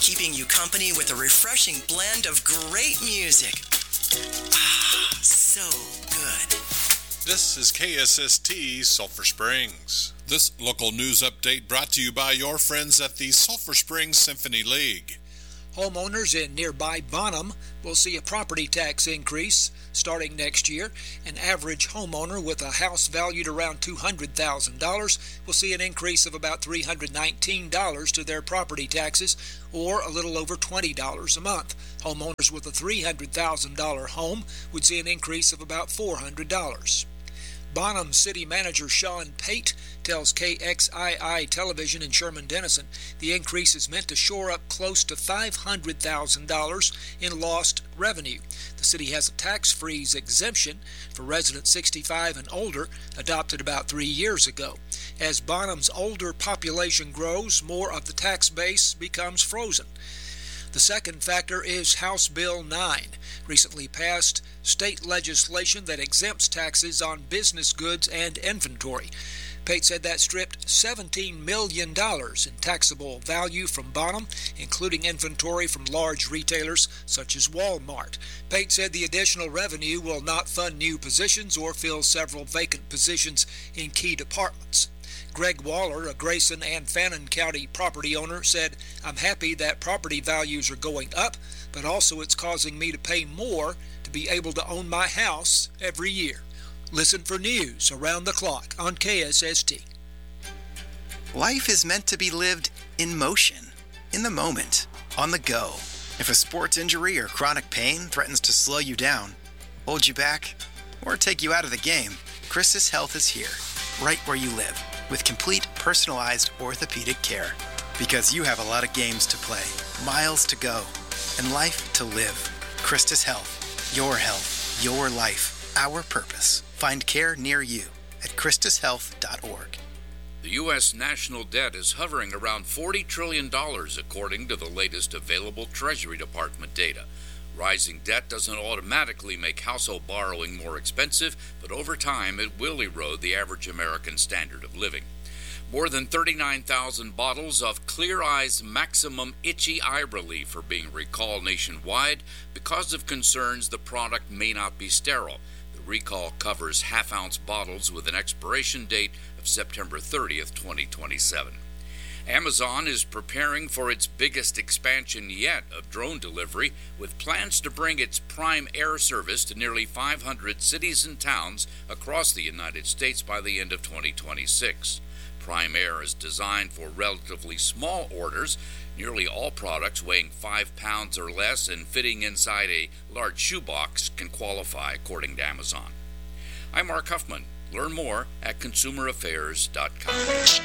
keeping you company with a refreshing blend of great music. Ah, so good. This is KSST Sulphur Springs. This local news update brought to you by your friends at the Sulphur Springs Symphony League. Homeowners in nearby Bonham will see a property tax increase starting next year. An average homeowner with a house valued around $200,000 will see an increase of about $319 to their property taxes, or a little over $20 a month. Homeowners with a $300,000 home would see an increase of about $400. Bonham City Manager Sean Pate tells KXII Television in Sherman-Denison the increase is meant to shore up close to $500,000 in lost revenue. The city has a tax freeze exemption for residents 65 and older, adopted about 3 years ago. As Bonham's older population grows, more of the tax base becomes frozen. The second factor is House Bill 9, recently passed state legislation that exempts taxes on business goods and inventory. Pate said that stripped $17 million in taxable value from Bonham, including inventory from large retailers such as Walmart. Pate said the additional revenue will not fund new positions or fill several vacant positions in key departments. Greg Waller, a Grayson and Fannin County property owner, said, "I'm happy that property values are going up, but also it's causing me to pay more to be able to own my house every year." Listen for news around the clock on KSST. Life is meant to be lived in motion, in the moment, on the go. If a sports injury or chronic pain threatens to slow you down, hold you back, or take you out of the game, Christus Health is here, right where you live, with complete personalized orthopedic care. Because you have a lot of games to play, miles to go, and life to live. Christus Health, your life, our purpose. Find care near you at christushealth.org. The U.S. national debt is hovering around $40 trillion, according to the latest available Treasury Department data. Rising debt doesn't automatically make household borrowing more expensive, but over time it will erode the average American standard of living. More than 39,000 bottles of Clear Eyes Maximum Itchy Eye Relief are being recalled nationwide because of concerns the product may not be sterile. The recall covers half-ounce bottles with an expiration date of September 30th, 2027. Amazon is preparing for its biggest expansion yet of drone delivery, with plans to bring its Prime Air service to nearly 500 cities and towns across the United States by the end of 2026. Prime Air is designed for relatively small orders. Nearly all products weighing 5 pounds or less and fitting inside a large shoebox can qualify, according to Amazon. I'm Mark Huffman. Learn more at consumeraffairs.com.